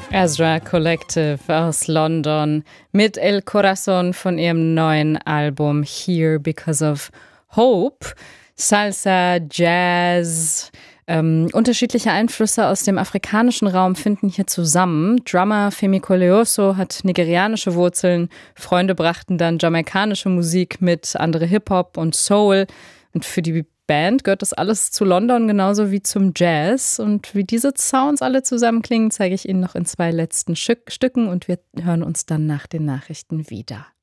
Ezra Collective aus London mit El Corazon von ihrem neuen Album Here Because of Hope. Salsa, Jazz, unterschiedliche Einflüsse aus dem afrikanischen Raum finden hier zusammen. Drummer Femi Koleoso hat nigerianische Wurzeln, Freunde brachten dann jamaikanische Musik mit, andere Hip-Hop und Soul. Und für die Band gehört das alles zu London genauso wie zum Jazz. Und wie diese Sounds alle zusammenklingen, zeige ich Ihnen noch in 2 letzten Stücken und wir hören uns dann nach den Nachrichten wieder.